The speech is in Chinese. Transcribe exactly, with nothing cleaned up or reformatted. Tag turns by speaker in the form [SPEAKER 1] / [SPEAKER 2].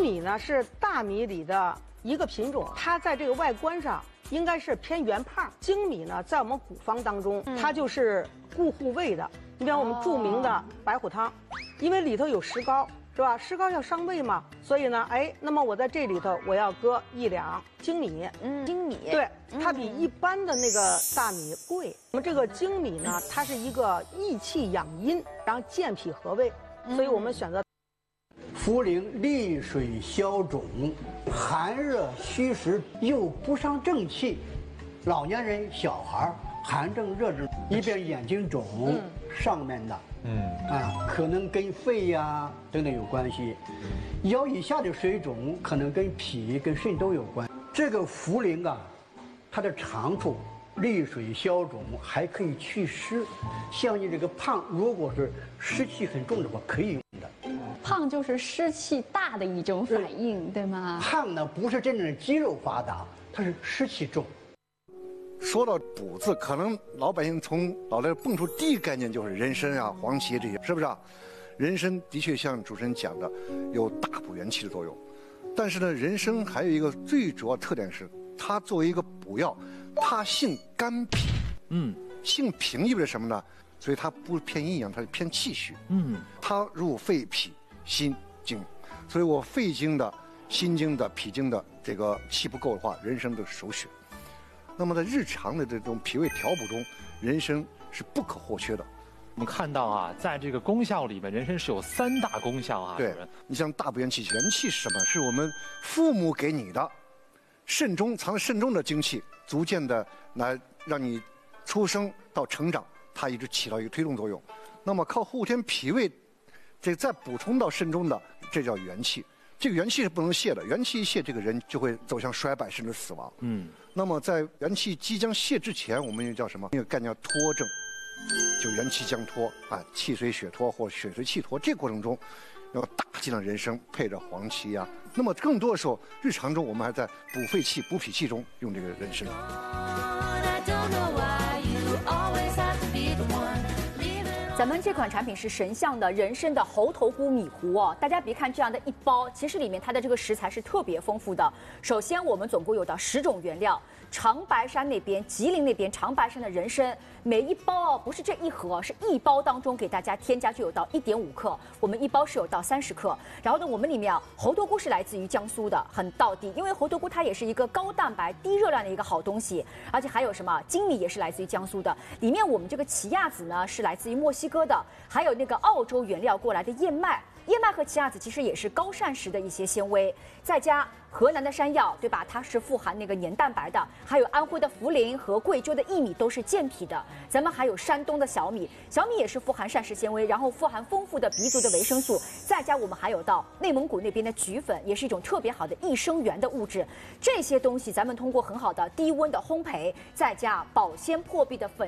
[SPEAKER 1] 精米呢是大米里的一个品种，它在这个外观上应该是偏圆胖。精米呢，在我们古方当中，它就是固护胃的。你比方我们著名的白虎汤，因为里头有石膏。 是吧？石膏要伤胃嘛，所以呢，哎，那么我在这里头我要搁一两精米，
[SPEAKER 2] 嗯，精米，
[SPEAKER 1] 对，它比一般的那个大米贵。那么这个精米呢，它是一个益气养阴，然后健脾和胃，所以我们选择。
[SPEAKER 3] 茯苓利水消肿，寒热虚实又不伤正气，老年人、小孩寒症、热症，一边眼睛肿，嗯、上面的。 嗯啊，可能跟肺呀、啊、等等有关系，腰以下的水肿可能跟脾、跟肾都有关。这个茯苓啊，它的长处利水消肿，还可以祛湿。像你这个胖，如果是湿气很重的话，可以用的。
[SPEAKER 2] 胖就是湿气大的一种反应，对吗？
[SPEAKER 3] 胖呢不是真正的肌肉发达，它是湿气重。
[SPEAKER 4] 说到补字，可能老百姓从脑袋蹦出第一概念就是人参啊、黄芪这些，是不是啊？人参的确像主持人讲的，有大补元气的作用。但是呢，人参还有一个最主要特点是，它作为一个补药，它性肝脾，嗯，性平意味着什么呢？所以它不偏阴阳，它是偏气虚，嗯，它入肺、脾、心经，所以我肺经的、心经的、脾经的这个气不够的话，人参的首选。 那么在日常的这种脾胃调补中，人参是不可或缺的。
[SPEAKER 5] 我们看到啊，在这个功效里面，人参是有三大功效啊。
[SPEAKER 4] 对，你像大补元气，元气是什么？是我们父母给你的，肾中藏在肾中的精气，逐渐的来让你出生到成长，它一直起到一个推动作用。那么靠后天脾胃，这再补充到肾中的，这叫元气。 这个元气是不能泄的，元气一泄，这个人就会走向衰败甚至死亡。嗯，那么在元气即将泄之前，我们又叫什么？那个概念叫脱症，就元气将脱啊，气随血脱或血随气脱。这个过程中，要大剂量人参配着黄芪呀、啊。那么更多的时候，日常中我们还在补肺气、补脾气中用这个人参。
[SPEAKER 6] 咱们这款产品是神象的人参的猴头菇米糊哦，大家别看这样的一包，其实里面它的这个食材是特别丰富的。首先，我们总共有到十种原料，长白山那边、吉林那边长白山的人参，每一包哦不是这一盒，是一包当中给大家添加就有到一点五克，我们一包是有到三十克。然后呢，我们里面啊猴头菇是来自于江苏的，很道地，因为猴头菇它也是一个高蛋白、低热量的一个好东西，而且还有什么精米也是来自于江苏的，里面我们这个奇亚籽呢是来自于墨西哥。 哥的，还有那个澳洲原料过来的燕麦，燕麦和奇亚籽其实也是高膳食的一些纤维，再加河南的山药，对吧？它是富含那个黏蛋白的，还有安徽的茯苓和贵州的薏米都是健脾的。咱们还有山东的小米，小米也是富含膳食纤维，然后富含丰富的 B 族的维生素，再加我们还有到内蒙古那边的菊粉，也是一种特别好的益生元的物质。这些东西咱们通过很好的低温的烘焙，再加保鲜破壁的粉。